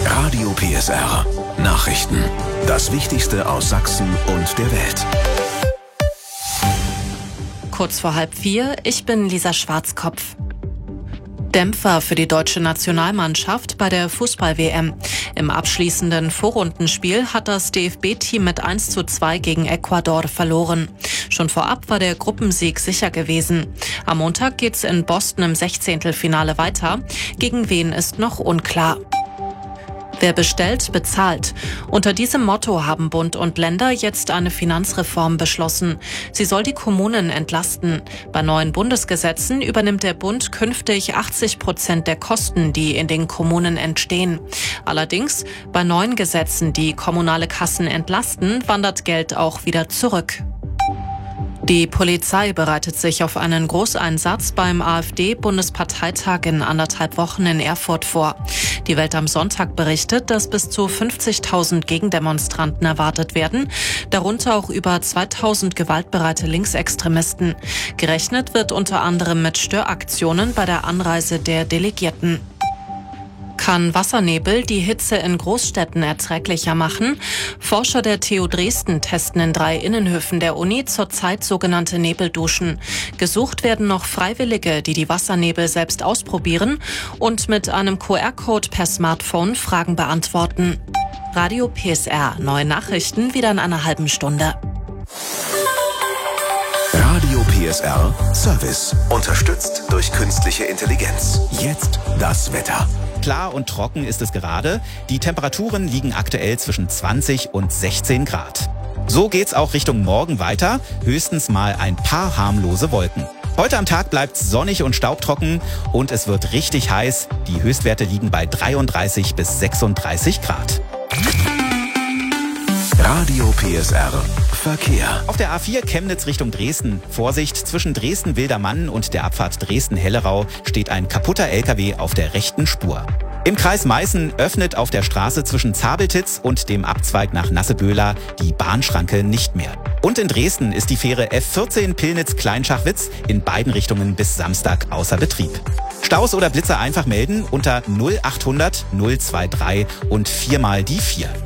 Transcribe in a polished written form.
Radio PSR. Nachrichten. Das Wichtigste aus Sachsen und der Welt. Kurz vor 3:30, ich bin Lisa Schwarzkopf. Dämpfer für die deutsche Nationalmannschaft bei der Fußball-WM. Im abschließenden Vorrundenspiel hat das DFB-Team mit 1:2 gegen Ecuador verloren. Schon vorab war der Gruppensieg sicher gewesen. Am Montag geht's in Boston im 16. Weiter. Gegen wen ist noch unklar. Wer bestellt, bezahlt. Unter diesem Motto haben Bund und Länder jetzt eine Finanzreform beschlossen. Sie soll die Kommunen entlasten. Bei neuen Bundesgesetzen übernimmt der Bund künftig 80% der Kosten, die in den Kommunen entstehen. Allerdings, bei neuen Gesetzen, die kommunale Kassen entlasten, wandert Geld auch wieder zurück. Die Polizei bereitet sich auf einen Großeinsatz beim AfD-Bundesparteitag in 1,5 Wochen in Erfurt vor. Die Welt am Sonntag berichtet, dass bis zu 50.000 Gegendemonstranten erwartet werden, darunter auch über 2.000 gewaltbereite Linksextremisten. Gerechnet wird unter anderem mit Störaktionen bei der Anreise der Delegierten. Kann Wassernebel die Hitze in Großstädten erträglicher machen? Forscher der TU Dresden testen in 3 Innenhöfen der Uni zurzeit sogenannte Nebelduschen. Gesucht werden noch Freiwillige, die die Wassernebel selbst ausprobieren und mit einem QR-Code per Smartphone Fragen beantworten. Radio PSR, neue Nachrichten wieder in einer halben Stunde. Radio PSR Service. Unterstützt durch künstliche Intelligenz. Jetzt das Wetter. Klar und trocken ist es gerade. Die Temperaturen liegen aktuell zwischen 20 und 16 Grad. So geht's auch Richtung Morgen weiter. Höchstens mal ein paar harmlose Wolken. Heute am Tag bleibt's sonnig und staubtrocken und es wird richtig heiß. Die Höchstwerte liegen bei 33 bis 36 Grad. Radio PSR Verkehr. Auf der A4 Chemnitz Richtung Dresden. Vorsicht, zwischen Dresden-Wildermann und der Abfahrt Dresden-Hellerau steht ein kaputter LKW auf der rechten Spur. Im Kreis Meißen öffnet auf der Straße zwischen Zabeltitz und dem Abzweig nach Nasseböhler die Bahnschranke nicht mehr. Und in Dresden ist die Fähre F14 Pillnitz-Kleinschachwitz in beiden Richtungen bis Samstag außer Betrieb. Staus oder Blitzer einfach melden unter 0800 023 und 4 mal die 4.